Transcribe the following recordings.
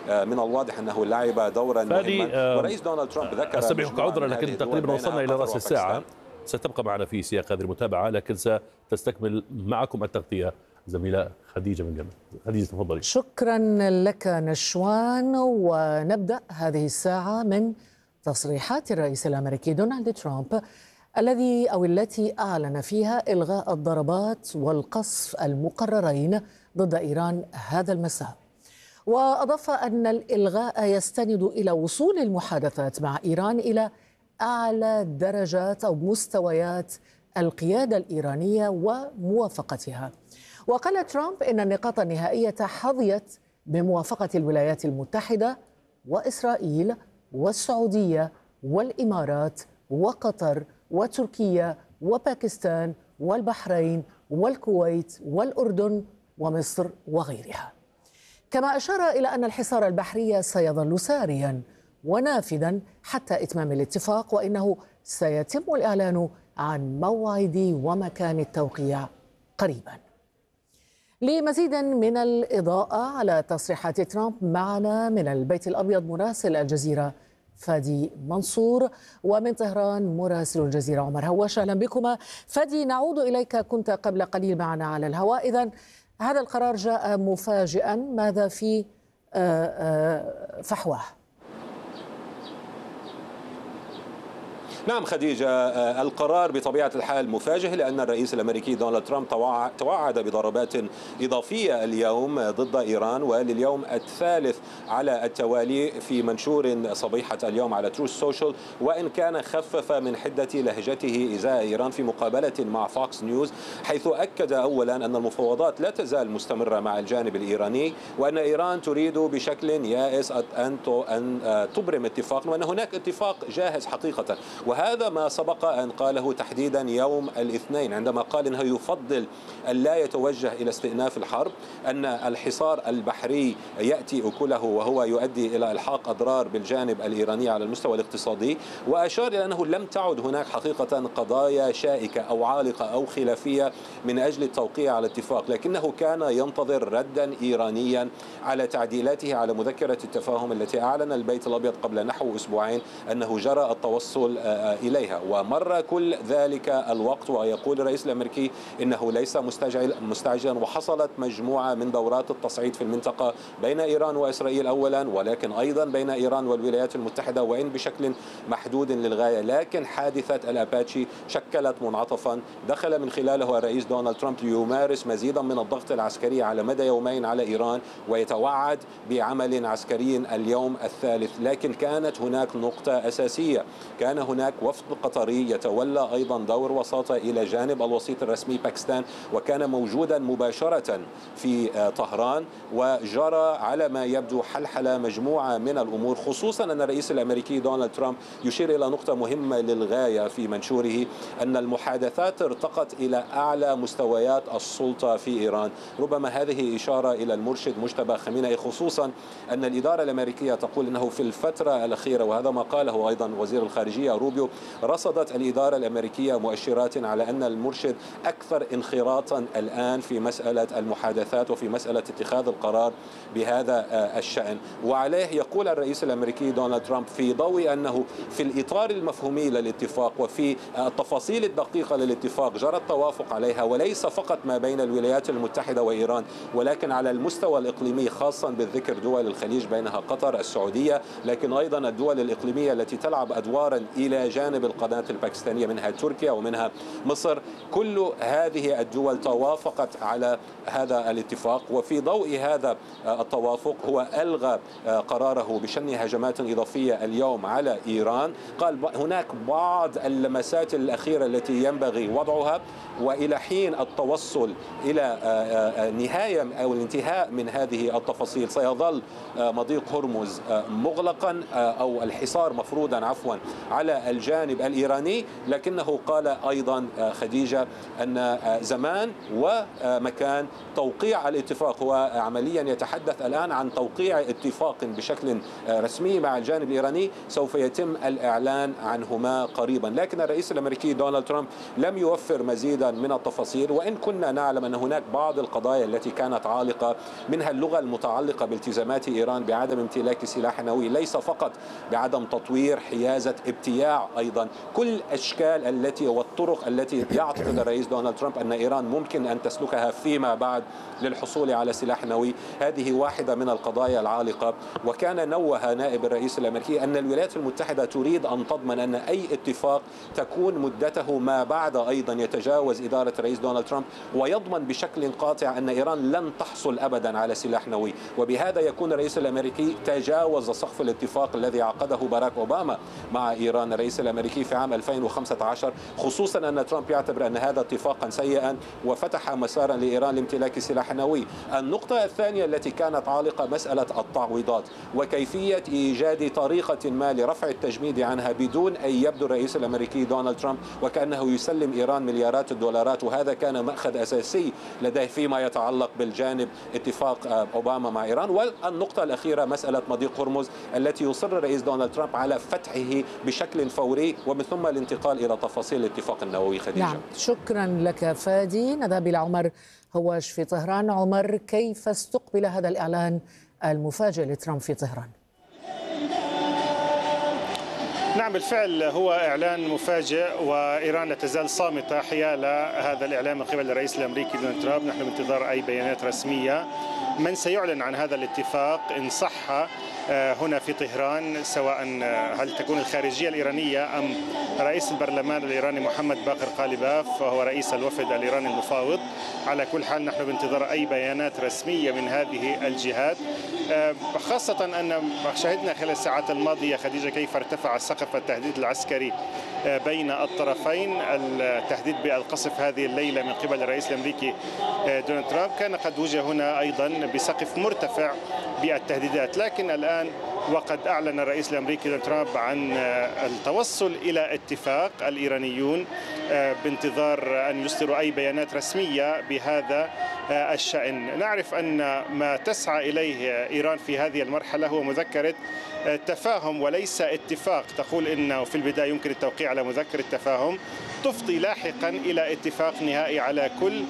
من الواضح أنه لعب دورا مهما. ورئيس دونالد ترامب ذكر، أستمعك عذرا لكن تقريبا وصلنا إلى رأس الساعة. ستبقى معنا في سياق هذه المتابعة لكن ستستكمل معكم التغطية زميلة خديجة من جنة. خديجة تفضلي. شكرا لك نشوان. ونبدأ هذه الساعة من تصريحات الرئيس الأمريكي دونالد ترامب التي أعلن فيها إلغاء الضربات والقصف المقررين ضد إيران هذا المساء. وأضاف أن الإلغاء يستند إلى وصول المحادثات مع إيران إلى أعلى درجات أو مستويات القيادة الإيرانية وموافقتها. وقال ترامب إن النقاط النهائية حظيت بموافقة الولايات المتحدة وإسرائيل والسعودية والإمارات وقطر وتركيا وباكستان والبحرين والكويت والأردن ومصر وغيرها. كما أشار إلى أن الحصار البحري سيظل ساريا ونافذا حتى إتمام الاتفاق، وإنه سيتم الإعلان عن موعد ومكان التوقيع قريبا. لمزيد من الإضاءة على تصريحات ترامب معنا من البيت الأبيض مراسل الجزيرة فادي منصور، ومن طهران مراسل الجزيرة عمر هواش. أهلا بكما. فادي، نعود إليك، كنت قبل قليل معنا على الهواء. إذن هذا القرار جاء مفاجئا، ماذا في فحواه؟ نعم خديجة، القرار بطبيعة الحال مفاجئ، لأن الرئيس الأمريكي دونالد ترامب توعد بضربات إضافية اليوم ضد إيران، ولليوم الثالث على التوالي في منشور صبيحة اليوم على تروث سوشيال، وإن كان خفف من حدة لهجته إزاء إيران في مقابلة مع فوكس نيوز، حيث أكد أولا أن المفاوضات لا تزال مستمرة مع الجانب الإيراني، وأن إيران تريد بشكل يائس أن تبرم اتفاق، وأن هناك اتفاق جاهز حقيقة. وهذا ما سبق أن قاله تحديدا يوم الاثنين عندما قال أنه يفضل أن لا يتوجه إلى استئناف الحرب، أن الحصار البحري يأتي أكله وهو يؤدي إلى إلحاق أضرار بالجانب الإيراني على المستوى الاقتصادي. وأشار إلى أنه لم تعد هناك حقيقة قضايا شائكة أو عالقة أو خلافية من أجل التوقيع على اتفاق، لكنه كان ينتظر ردا إيرانيا على تعديلاته على مذكرة التفاهم التي أعلن البيت الأبيض قبل نحو أسبوعين أنه جرى التوصل إليها. ومر كل ذلك الوقت ويقول الرئيس الأمريكي إنه ليس مستعجلا، وحصلت مجموعة من دورات التصعيد في المنطقة بين إيران وإسرائيل أولا، ولكن أيضا بين إيران والولايات المتحدة، وإن بشكل محدود للغاية. لكن حادثة الأباتشي شكلت منعطفا دخل من خلاله الرئيس دونالد ترامب ليمارس مزيدا من الضغط العسكري على مدى يومين على إيران، ويتوعد بعمل عسكري اليوم الثالث. لكن كانت هناك نقطة أساسية، كان هناك وفد قطري يتولى أيضا دور وساطة إلى جانب الوسيط الرسمي باكستان، وكان موجودا مباشرة في طهران، وجرى على ما يبدو حلحلة مجموعة من الأمور، خصوصا أن الرئيس الأمريكي دونالد ترامب يشير إلى نقطة مهمة للغاية في منشوره، أن المحادثات ارتقت إلى أعلى مستويات السلطة في إيران. ربما هذه إشارة إلى المرشد مجتبى خامنئي، خصوصا أن الإدارة الأمريكية تقول أنه في الفترة الأخيرة، وهذا ما قاله أيضا وزير الخارجية روبيو، رصدت الإدارة الأمريكية مؤشرات على أن المرشد أكثر انخراطا الآن في مسألة المحادثات وفي مسألة اتخاذ القرار بهذا الشأن. وعليه يقول الرئيس الأمريكي دونالد ترامب في ضوء أنه في الإطار المفهومي للاتفاق وفي التفاصيل الدقيقة للاتفاق جرى التوافق عليها، وليس فقط ما بين الولايات المتحدة وإيران، ولكن على المستوى الإقليمي، خاصا بالذكر دول الخليج بينها قطر، السعودية، لكن أيضا الدول الإقليمية التي تلعب أدوارا إلى جانب القناة الباكستانية، منها تركيا ومنها مصر. كل هذه الدول توافقت على هذا الاتفاق، وفي ضوء هذا التوافق هو ألغى قراره بشن هجمات إضافية اليوم على إيران. قال هناك بعض اللمسات الأخيرة التي ينبغي وضعها، وإلى حين التوصل إلى نهاية أو الانتهاء من هذه التفاصيل سيظل مضيق هرمز مغلقا أو الحصار مفروضا عفوا على الجانب الإيراني، لكنه قال أيضا خديجة أن زمان ومكان توقيع الاتفاق، هو عمليا يتحدث الآن عن توقيع اتفاق بشكل رسمي مع الجانب الإيراني سوف يتم الإعلان عنهما قريبا. لكن الرئيس الأمريكي دونالد ترامب لم يوفر مزيدا من التفاصيل، وإن كنا نعلم أن هناك بعض القضايا التي كانت عالقة، منها اللغة المتعلقة بالتزامات إيران بعدم امتلاك سلاح نووي، ليس فقط بعدم تطوير، حيازة، ابتياع، أيضا كل أشكال التي والطرق التي يعتقد الرئيس دونالد ترامب أن إيران ممكن أن تسلكها فيما بعد للحصول على سلاح نووي. هذه واحدة من القضايا العالقة. وكان نوه نائب الرئيس الأمريكي أن الولايات المتحدة تريد أن تضمن أن أي اتفاق تكون مدته ما بعد أيضا يتجاوز إدارة الرئيس دونالد ترامب، ويضمن بشكل قاطع أن إيران لن تحصل أبدا على سلاح نووي. وبهذا يكون الرئيس الأمريكي تجاوز سقف الاتفاق الذي عقده باراك أوباما مع إيران الرئيس الأمريكي في عام 2015، خصوصا أن ترامب يعتبر أن هذا اتفاقا سيئا وفتح مسارا لإيران لامتلاك سلاح نووي. النقطة الثانية التي كانت عالقة مسألة التعويضات وكيفية إيجاد طريقة ما لرفع التجميد عنها بدون أن يبدو الرئيس الأمريكي دونالد ترامب وكأنه يسلم إيران مليارات الدولارات، وهذا كان مأخذ أساسي لديه فيما يتعلق بالجانب اتفاق أوباما مع إيران. والنقطة الأخيرة مسألة مضيق هرمز التي يصر الرئيس دونالد ترامب على فتحه بشكل فوري ومن ثم الانتقال إلى تفاصيل الاتفاق النووي. خديجة. نعم، شكرا لك فادي. نذهب إلى عمر هواش في طهران. عمر، كيف استقبل هذا الإعلان المفاجئ لترامب في طهران؟ نعم بالفعل هو إعلان مفاجئ، وإيران لا تزال صامتة حيال هذا الإعلان من قبل الرئيس الأمريكي دونالد ترامب. نحن بانتظار أي بيانات رسمية من سيعلن عن هذا الاتفاق إن صح هنا في طهران، سواء هل تكون الخارجية الإيرانية أم رئيس البرلمان الإيراني محمد باقر قالباف وهو رئيس الوفد الإيراني المفاوض. على كل حال نحن بانتظار أي بيانات رسمية من هذه الجهات، خاصة أن شاهدنا خلال الساعات الماضية خديجة كيف ارتفع سقف التهديد العسكري بين الطرفين. التهديد بالقصف هذه الليلة من قبل الرئيس الأمريكي دونالد ترامب كان قد وجه هنا أيضا بسقف مرتفع بالتهديدات، لكن الآن وقد أعلن الرئيس الأمريكي دونالد ترامب عن التوصل إلى اتفاق. الإيرانيون بانتظار أن يصدروا أي بيانات رسمية بهذا الشأن. نعرف أن ما تسعى إليه إيران في هذه المرحلة هو مذكرة تفاهم وليس اتفاق. تقول إنه في البداية يمكن التوقيع على مذكرة تفاهم تفضي لاحقا إلى اتفاق نهائي على كل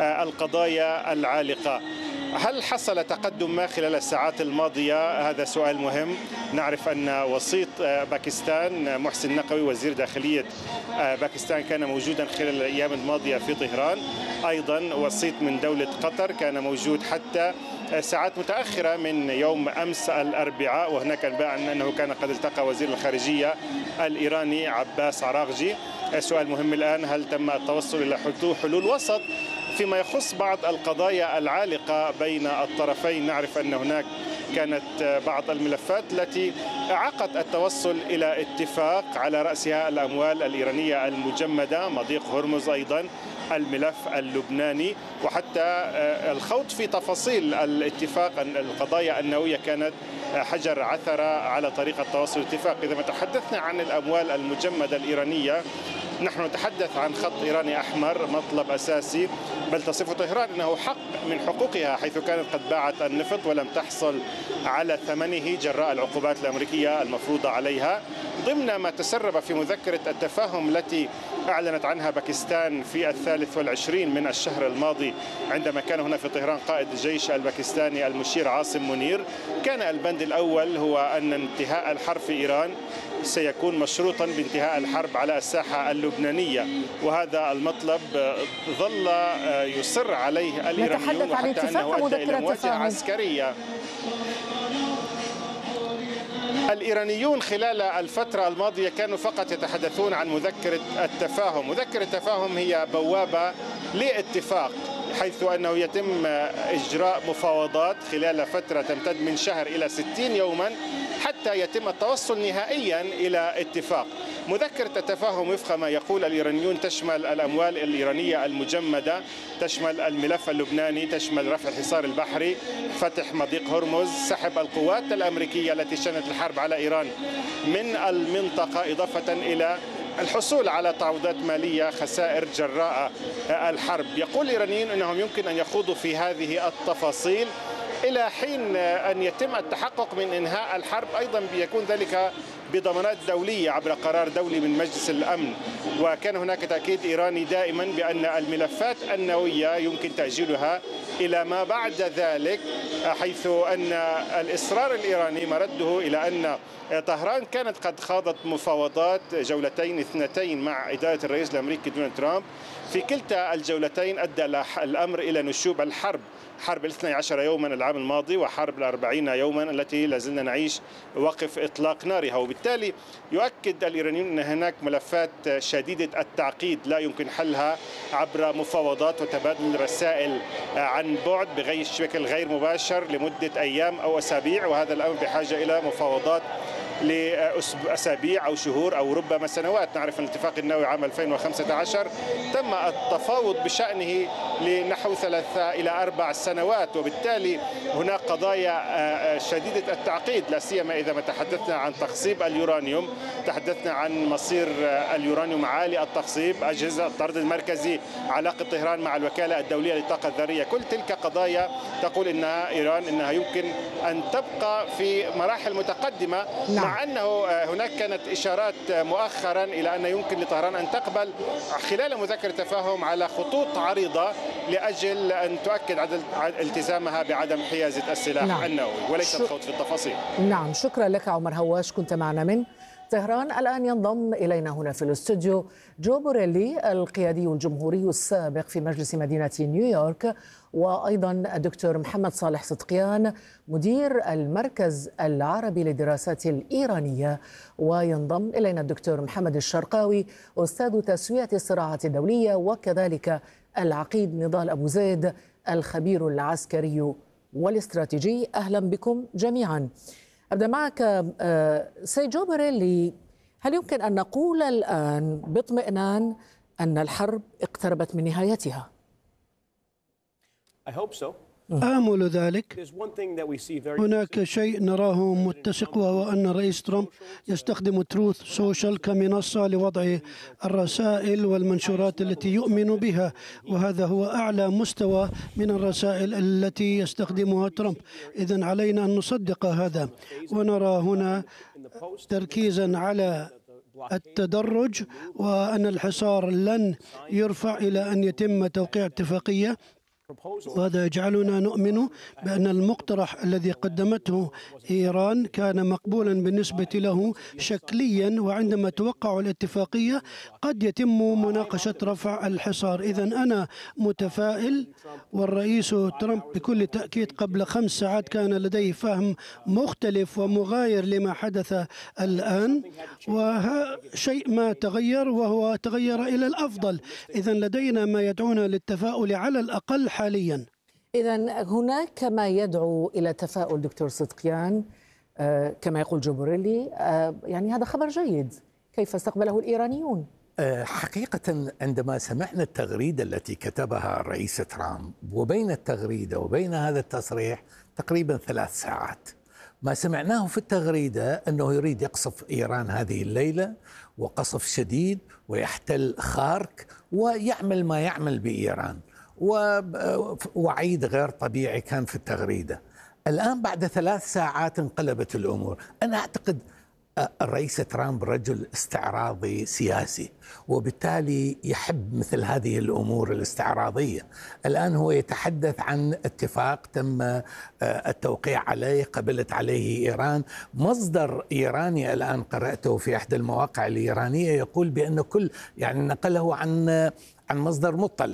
القضايا العالقة. هل حصل تقدم ما خلال الساعات الماضية؟ هذا سؤال مهم. نعرف أن وسيط باكستان محسن نقوي وزير داخلية باكستان كان موجودا خلال الأيام الماضية في طهران، أيضا وسيط من دولة قطر كان موجود حتى ساعات متأخرة من يوم أمس الأربعاء، وهناك أنباء أنه كان قد التقى وزير الخارجية الإيراني عباس عراقجي. السؤال مهم الآن، هل تم التوصل إلى حلول وسط فيما يخص بعض القضايا العالقة بين الطرفين؟ نعرف أن هناك كانت بعض الملفات التي أعاقت التوصل إلى اتفاق، على رأسها الأموال الإيرانية المجمدة، مضيق هرمز، أيضا الملف اللبناني، وحتى الخوض في تفاصيل الاتفاق. القضايا النووية كانت حجر عثرة على طريقة توصل الاتفاق. إذا ما تحدثنا عن الأموال المجمدة الإيرانية، نحن نتحدث عن خط إيراني أحمر، مطلب أساسي، بل تصف طهران أنه حق من حقوقها، حيث كانت قد باعت النفط ولم تحصل على ثمنه جراء العقوبات الأمريكية المفروضة عليها، ضمن ما تسرب في مذكرة التفاهم التي أعلنت عنها باكستان في 23 من الشهر الماضي عندما كان هنا في طهران قائد الجيش الباكستاني المشير عاصم منير. كان البند الأول هو أن انتهاء الحرب في إيران سيكون مشروطا بانتهاء الحرب على الساحة اللبنانية، وهذا المطلب ظل يصر عليه الإيرانيون، وحتى أنه أدى إلى مواجهة عسكرية. الإيرانيون خلال الفترة الماضية كانوا فقط يتحدثون عن مذكرة التفاهم. مذكرة التفاهم هي بوابة لاتفاق، حيث أنه يتم إجراء مفاوضات خلال فترة تمتد من شهر إلى 60 يوما حتى يتم التوصل نهائيا إلى اتفاق. مذكرة التفاهم وفق ما يقول الإيرانيون تشمل الأموال الإيرانية المجمدة، تشمل الملف اللبناني، تشمل رفع الحصار البحري، فتح مضيق هرمز، سحب القوات الأمريكية التي شنت الحرب على إيران من المنطقة، إضافة إلى الحصول على تعويضات مالية خسائر جراء الحرب. يقول الإيرانيين أنهم يمكن أن يخوضوا في هذه التفاصيل إلى حين أن يتم التحقق من إنهاء الحرب، أيضا بيكون ذلك بضمانات دولية عبر قرار دولي من مجلس الأمن. وكان هناك تأكيد إيراني دائما بأن الملفات النووية يمكن تأجيلها إلى ما بعد ذلك، حيث أن الإصرار الإيراني مرده إلى أن طهران كانت قد خاضت مفاوضات جولتين اثنتين مع إدارة الرئيس الأمريكي دونالد ترامب. في كلتا الجولتين أدى الأمر إلى نشوب الحرب، حرب 12 يوما العام الماضي وحرب 40 يوما التي لازلنا نعيش وقف إطلاق نارها. وبالتالي يؤكد الإيرانيون أن هناك ملفات شديدة التعقيد لا يمكن حلها عبر مفاوضات وتبادل رسائل عن بعد بشكل غير مباشر لمدة أيام أو أسابيع، وهذا الأمر بحاجة إلى مفاوضات لأسابيع أو شهور أو ربما سنوات. نعرف أن الاتفاق النووي عام 2015 تم التفاوض بشأنه لنحو 3 إلى 4 سنوات، وبالتالي هناك قضايا شديدة التعقيد، لا سيما إذا ما تحدثنا عن تخصيب اليورانيوم، تحدثنا عن مصير اليورانيوم عالي التخصيب، أجهزة الطرد المركزي، علاقة طهران مع الوكالة الدولية للطاقة الذرية. كل تلك قضايا تقول إنها إيران إنها يمكن أن تبقى في مراحل متقدمة. مع أنه هناك كانت إشارات مؤخرا إلى أن يمكن لطهران أن تقبل خلال مذكرة تفاهم على خطوط عريضة لأجل أن تؤكد التزامها بعدم حيازة السلاح النووي وليس الخوض في التفاصيل. نعم، شكرا لك عمر هواش، كنت معنا من طهران. الآن ينضم إلينا هنا في الاستوديو جو بوريلي، القيادي الجمهوري السابق في مجلس مدينة نيويورك، وأيضا الدكتور محمد صالح صدقيان مدير المركز العربي للدراسات الإيرانية، وينضم إلينا الدكتور محمد الشرقاوي أستاذ تسوية الصراعات الدولية وكذلك العقيد نضال أبو زيد الخبير العسكري والاستراتيجي. أهلا بكم جميعا. أبدأ معك سيد جو بوريلي، هل يمكن أن نقول الآن باطمئنان أن الحرب اقتربت من نهايتها؟ آمل ذلك. هناك شيء نراه متسق، وهو أن الرئيس ترامب يستخدم تروث سوشيال كمنصة لوضع الرسائل والمنشورات التي يؤمن بها، وهذا هو أعلى مستوى من الرسائل التي يستخدمها ترامب. إذن علينا أن نصدق هذا، ونرى هنا تركيزا على التدرج، وأن الحصار لن يرفع إلى أن يتم توقيع اتفاقية، وهذا يجعلنا نؤمن بأن المقترح الذي قدمته إيران كان مقبولا بالنسبة له شكليا، وعندما توقع الاتفاقية قد يتم مناقشة رفع الحصار. إذن أنا متفائل، والرئيس ترامب بكل تأكيد قبل 5 ساعات كان لديه فهم مختلف ومغاير لما حدث الآن، وشيء ما تغير وهو تغير إلى الأفضل. إذن لدينا ما يدعونا للتفاؤل على الأقل حاليا. إذن هناك ما يدعو إلى تفاؤل دكتور صدقيان كما يقول جو بوريلي، يعني هذا خبر جيد. كيف استقبله الإيرانيون؟ حقيقة عندما سمعنا التغريدة التي كتبها الرئيس ترامب، وبين التغريدة وبين هذا التصريح تقريبا 3 ساعات، ما سمعناه في التغريدة أنه يريد يقصف إيران هذه الليلة، وقصف شديد، ويحتل خارك، ويعمل ما يعمل بإيران، ووعيد غير طبيعي كان في التغريدة. الآن بعد 3 ساعات انقلبت الأمور. أنا أعتقد الرئيس ترامب رجل استعراضي سياسي، وبالتالي يحب مثل هذه الأمور الاستعراضية. الآن هو يتحدث عن اتفاق تم التوقيع عليه، قبلت عليه إيران. مصدر إيراني الآن قرأته في إحدى المواقع الإيرانية يقول بأن يعني نقله عن مصدر مطلع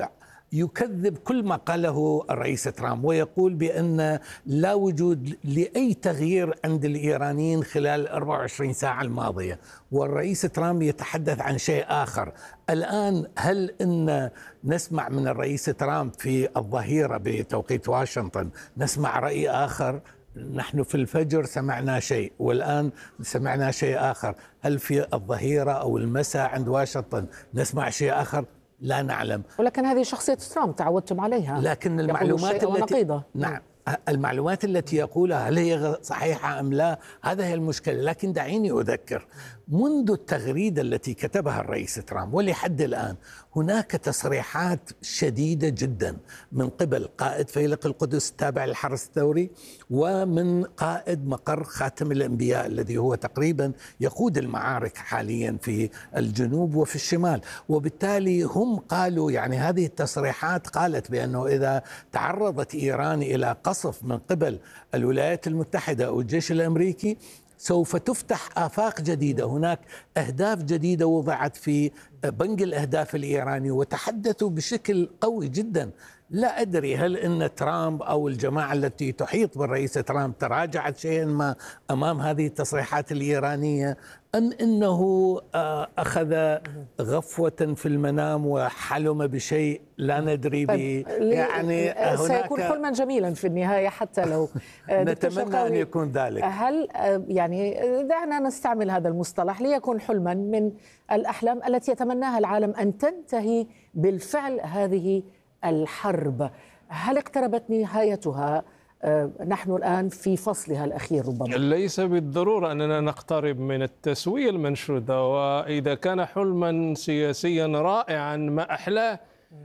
يكذب كل ما قاله الرئيس ترامب، ويقول بأن لا وجود لأي تغيير عند الإيرانيين خلال 24 ساعة الماضية، والرئيس ترامب يتحدث عن شيء آخر. الآن هل إن نسمع من الرئيس ترامب في الظهيرة بتوقيت واشنطن نسمع رأي آخر؟ نحن في الفجر سمعنا شيء والآن سمعنا شيء آخر. هل في الظهيرة أو المساء عند واشنطن نسمع شيء آخر؟ لا نعلم. ولكن هذه شخصية ترامب تعودتم عليها. لكن المعلومات التي نعم المعلومات التي يقولها هل هي صحيحة أم لا؟ هذا هي المشكلة. لكن دعيني أذكر منذ التغريدة التي كتبها الرئيس ترامب ولحد الآن هناك تصريحات شديدة جدا من قبل قائد فيلق القدس التابع للحرس الثوري ومن قائد مقر خاتم الأنبياء الذي هو تقريبا يقود المعارك حاليا في الجنوب وفي الشمال. وبالتالي هم قالوا يعني هذه التصريحات قالت بأنه إذا تعرضت إيران إلى قصف من قبل الولايات المتحدة أو الجيش الأمريكي سوف تفتح آفاق جديدة، هناك أهداف جديدة وضعت في بنك الأهداف الإيراني، وتحدثوا بشكل قوي جدا. لا أدري هل أن ترامب أو الجماعة التي تحيط بالرئيس ترامب تراجعت شيئا ما أمام هذه التصريحات الإيرانية أم أنه أخذ غفوة في المنام وحلم بشيء لا ندري به. يعني سيكون حلما جميلا في النهاية حتى لو نتمنى أن يكون ذلك. هل يعني دعنا نستعمل هذا المصطلح ليكون حلما من الأحلام التي يتمناها العالم أن تنتهي بالفعل هذه الحرب؟ هل اقتربت نهايتها؟ نحن الآن في فصلها الأخير ربما. ليس بالضرورة أننا نقترب من التسوية المنشودة، وإذا كان حلما سياسيا رائعا ما أحلاه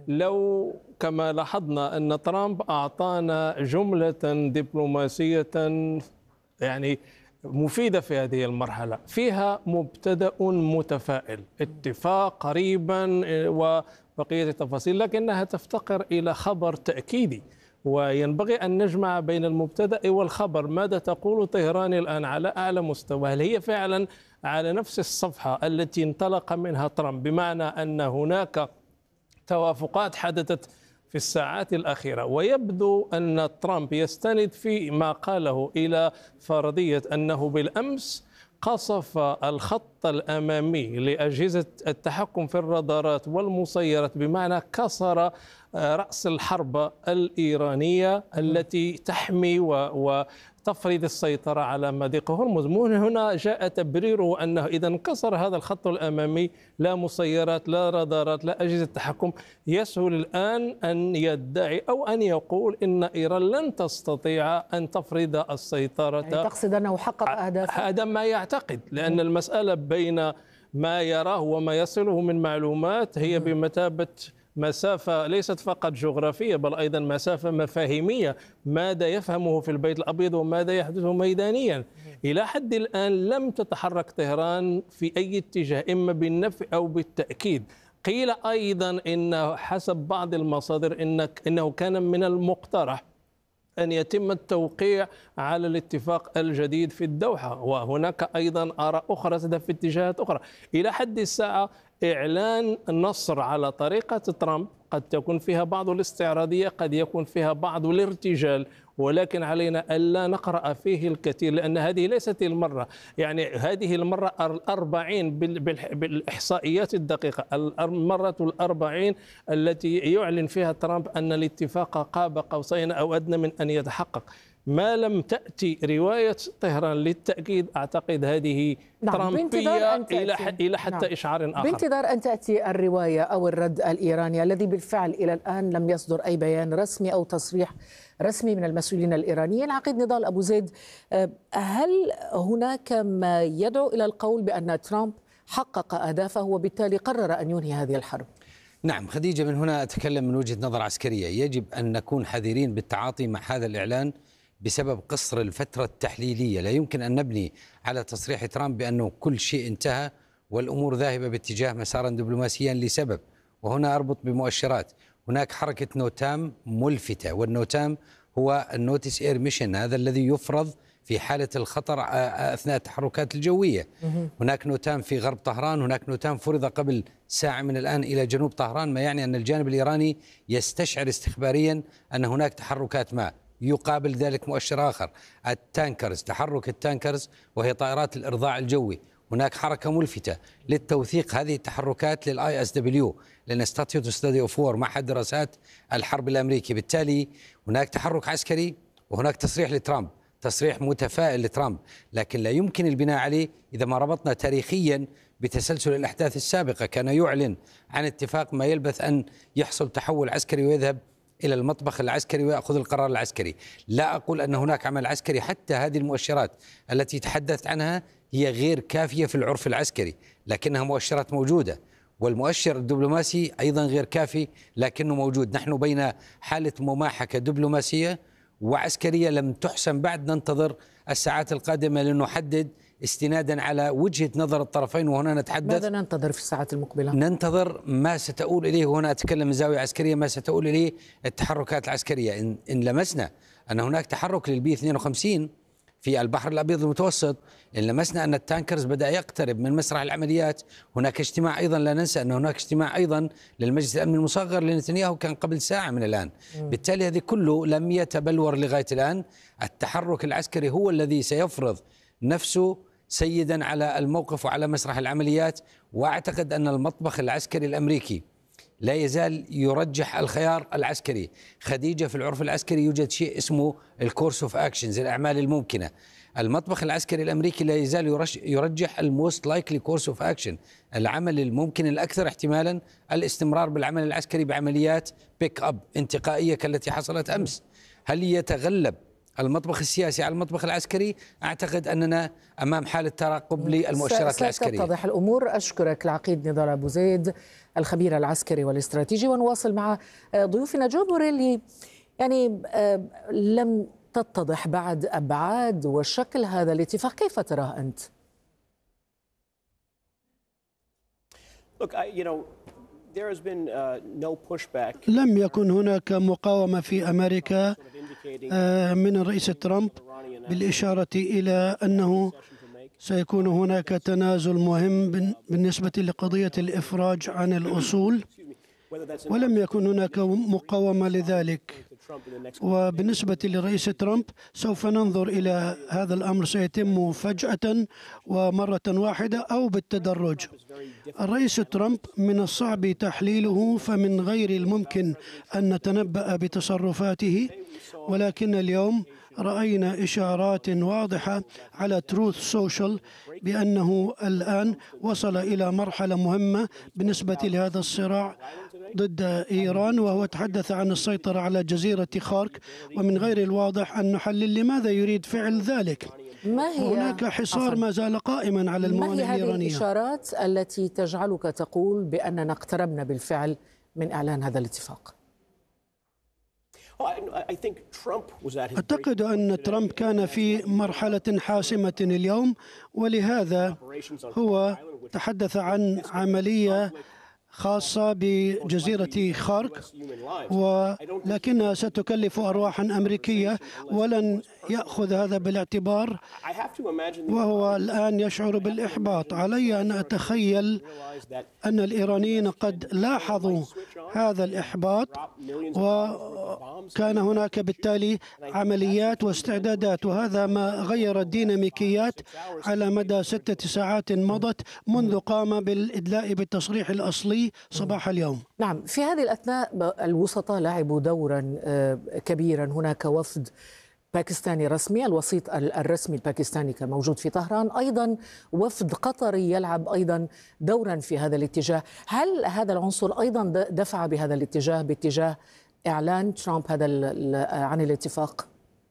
لو كما لاحظنا أن ترامب أعطانا جملة دبلوماسية يعني مفيدة في هذه المرحلة، فيها مبتدأ متفائل، اتفاق قريبا وبقية التفاصيل، لكنها تفتقر إلى خبر تأكيدي، وينبغي أن نجمع بين المبتدأ والخبر. ماذا تقول طهران الآن على أعلى مستوى؟ هل هي فعلا على نفس الصفحة التي انطلق منها ترامب، بمعنى أن هناك توافقات حدثت في الساعات الأخيرة، ويبدو أن ترامب يستند في ما قاله إلى فرضية أنه بالأمس قصف الخط الأمامي لأجهزة التحكم في الرادارات والمسيرات، بمعنى كسر رأس الحرب الإيرانية التي تحمي وتفرض السيطرة على مضيق هرمز. من هنا جاء تبريره أنه إذا انكسر هذا الخط الأمامي لا مسيرات لا رادارات لا أجهزة تحكم، يسهل الآن أن يدعي أو أن يقول إن إيران لن تستطيع أن تفرض السيطرة. يعني تقصد أنه حقق أهدافه؟ هذا ما يعتقد، لأن المسألة بين ما يراه وما يصله من معلومات هي بمثابة مسافة ليست فقط جغرافية بل أيضا مسافة مفاهيمية، ماذا يفهمه في البيت الأبيض وماذا يحدث ميدانيا. إلى حد الآن لم تتحرك طهران في أي اتجاه، إما بالنفي أو بالتأكيد. قيل أيضا إن حسب بعض المصادر إنه كان من المقترح أن يتم التوقيع على الاتفاق الجديد في الدوحة، وهناك أيضا آراء أخرى تذهب في اتجاهات أخرى. إلى حد الساعة إعلان النصر على طريقة ترامب قد تكون فيها بعض الاستعراضية، قد يكون فيها بعض الارتجال، ولكن علينا ألا نقرأ فيه الكثير، لأن هذه ليست المرة، يعني هذه المرة 40 بالإحصائيات الدقيقة، المرة 40 التي يعلن فيها ترامب أن الاتفاق قاب قوسين أو أدنى من أن يتحقق. ما لم تأتي رواية طهران للتأكيد أعتقد هذه ترامبية إلى حتى إشعار آخر. بانتظار أن تأتي الرواية أو الرد الإيراني الذي بالفعل إلى الآن لم يصدر أي بيان رسمي أو تصريح رسمي من المسؤولين الإيرانيين. العقيد نضال أبو زيد، هل هناك ما يدعو إلى القول بأن ترامب حقق أهدافه وبالتالي قرر أن ينهي هذه الحرب؟ نعم خديجة، من هنا أتكلم من وجهة نظر عسكرية. يجب أن نكون حذرين بالتعاطي مع هذا الإعلان بسبب قصر الفترة التحليلية. لا يمكن أن نبني على تصريح ترامب بأنه كل شيء انتهى والأمور ذاهبة باتجاه مسارا دبلوماسيا لسبب، وهنا أربط بمؤشرات. هناك حركة نوتام ملفتة، والنوتام هو النوتس إير ميشن، هذا الذي يفرض في حالة الخطر أثناء التحركات الجوية. هناك نوتان في غرب طهران، هناك نوتان فرض قبل ساعة من الآن إلى جنوب طهران، ما يعني أن الجانب الإيراني يستشعر استخباريا أن هناك تحركات ما. يقابل ذلك مؤشر آخر، التانكرز، تحرك التانكرز وهي طائرات الإرضاع الجوي. هناك حركة ملفتة للتوثيق هذه التحركات للISW، للإنستيتيوت ستدي أوف وور، معهد دراسات الحرب الأمريكي. بالتالي هناك تحرك عسكري وهناك تصريح لترامب، تصريح متفائل لترامب، لكن لا يمكن البناء عليه إذا ما ربطنا تاريخيا بتسلسل الأحداث السابقة. كان يعلن عن اتفاق ما يلبث أن يحصل تحول عسكري ويذهب إلى المطبخ العسكري ويأخذ القرار العسكري. لا أقول أن هناك عمل عسكري، حتى هذه المؤشرات التي تحدثت عنها هي غير كافية في العرف العسكري، لكنها مؤشرات موجودة. والمؤشر الدبلوماسي أيضا غير كافي لكنه موجود. نحن بين حالة مماحكة دبلوماسية وعسكرية لم تحسم بعد، ننتظر الساعات القادمة لنحدد استنادا على وجهة نظر الطرفين. وهنا نتحدث، ماذا ننتظر في الساعات المقبلة؟ ننتظر ما ستؤول إليه، وهنا أتكلم من زاوية عسكرية، ما ستؤول إليه التحركات العسكرية. إن لمسنا أن هناك تحرك للبي 52 في البحر الأبيض المتوسط، إن لمسنا أن التانكرز بدأ يقترب من مسرح العمليات، هناك اجتماع أيضا، لا ننسى أن هناك اجتماع أيضا للمجلس الأمن المصغر لنتنياهو كان قبل ساعة من الآن. بالتالي هذه كله لم يتبلور لغاية الآن. التحرك العسكري هو الذي سيفرض نفسه سيدا على الموقف وعلى مسرح العمليات. وأعتقد أن المطبخ العسكري الأمريكي لا يزال يرجح الخيار العسكري. خديجة، في العرف العسكري يوجد شيء اسمه الكورس اوف اكشنز، الأعمال الممكنة. المطبخ العسكري الأمريكي لا يزال يرجح الموست لايكلي كورس اوف اكشن، العمل الممكن الأكثر احتمالا الاستمرار بالعمل العسكري بعمليات بيك اب انتقائية كالتي حصلت أمس. هل يتغلب المطبخ السياسي على المطبخ العسكري؟ أعتقد أننا أمام حالة ترقب للمؤشرات العسكرية. ستتضح الأمور. أشكرك العقيد نضال أبو زيد، الخبير العسكري والاستراتيجي. ونواصل مع ضيوفنا. جو بوريلي، يعني لم تتضح بعد أبعاد وشكل هذا الاتفاق، كيف تراه أنت؟ لم يكن هناك مقاومة في أمريكا من الرئيس ترامب بالإشارة إلى أنه سيكون هناك تنازل مهم بالنسبة لقضية الإفراج عن الأصول، ولم يكن هناك مقاومة لذلك. وبالنسبة لرئيس ترامب سوف ننظر إلى هذا الأمر سيتم فجأة ومرة واحدة أو بالتدرج. الرئيس ترامب من الصعب تحليله، فمن غير الممكن أن نتنبأ بتصرفاته، ولكن اليوم رأينا إشارات واضحة على تروث سوشيال بأنه الآن وصل إلى مرحلة مهمة بالنسبة لهذا الصراع ضد إيران، وهو تحدث عن السيطرة على جزيرة خارك، ومن غير الواضح أن نحلل لماذا يريد فعل ذلك. ما هي هناك حصار ما زال قائما على الموانئ الإيرانية. ما هي هذه الإشارات التي تجعلك تقول بأننا اقتربنا بالفعل من إعلان هذا الاتفاق؟ أعتقد أن ترامب كان في مرحلة حاسمة اليوم، ولهذا هو تحدث عن عملية خاصة بجزيرة خارك، ولكنها ستكلف أرواحا أمريكية ولن يأخذ هذا بالاعتبار، وهو الآن يشعر بالإحباط. علي أن أتخيل أن الإيرانيين قد لاحظوا هذا الإحباط، وكان هناك بالتالي عمليات واستعدادات، وهذا ما غير الديناميكيات على مدى 6 ساعات مضت منذ قام بالإدلاء بالتصريح الأصلي صباح اليوم. نعم، في هذه الأثناء الوسطاء لعبوا دورا كبيرا. هناك وفد باكستاني رسمي، الوسيط الرسمي الباكستاني كان موجود في طهران، أيضا وفد قطري يلعب أيضا دورا في هذا الاتجاه. هل هذا العنصر أيضا دفع بهذا الاتجاه، باتجاه إعلان ترامب هذا عن الاتفاق؟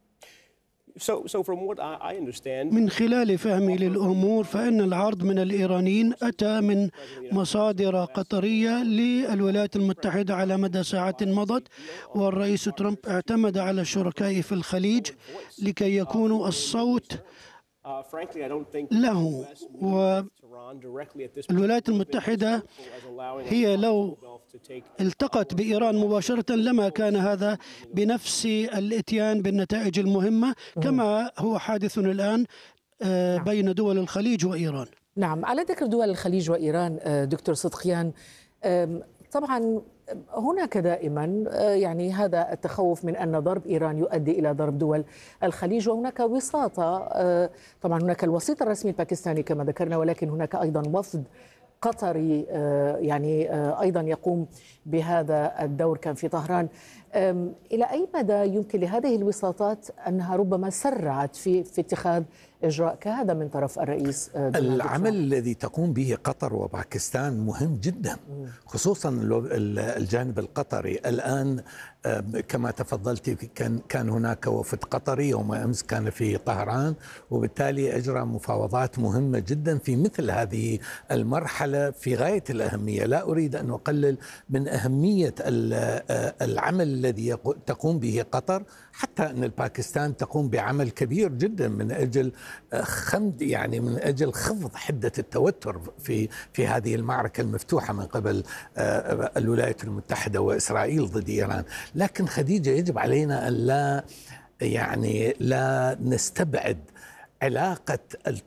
من خلال فهمي للأمور فإن العرض من الإيرانيين أتى من مصادر قطرية للولايات المتحدة على مدى ساعات مضت، والرئيس ترامب اعتمد على الشركاء في الخليج لكي يكونوا الصوت له. والولايات المتحدة هي لو التقت بإيران مباشرة لما كان هذا بنفس الإتيان بالنتائج المهمة كما هو حادث الآن بين دول الخليج وإيران. نعم، على ذكر دول الخليج وإيران دكتور صدقيان، طبعا هناك دائما يعني هذا التخوف من أن ضرب إيران يؤدي إلى ضرب دول الخليج، وهناك وساطة، طبعا هناك الوسيط الرسمي الباكستاني كما ذكرنا، ولكن هناك أيضا وفد قطري يعني أيضا يقوم بهذا الدور كان في طهران. إلى أي مدى يمكن لهذه الوساطات أنها ربما سرعت في اتخاذ إجراء كهذا من طرف الرئيس العمل الذي تقوم به قطر وباكستان مهم جدا، خصوصا الجانب القطري. الآن كما تفضلت كان هناك وفد قطري يوم أمس كان في طهران، وبالتالي أجرى مفاوضات مهمة جدا في مثل هذه المرحلة في غاية الأهمية. لا أريد أن أقلل من أهمية العمل الذي تقوم به قطر، حتى أن الباكستان تقوم بعمل كبير جدا من أجل من أجل خفض حدة التوتر في هذه المعركة المفتوحة من قبل الولايات المتحدة وإسرائيل ضد إيران. لكن خديجة، يجب علينا أن لا نستبعد علاقة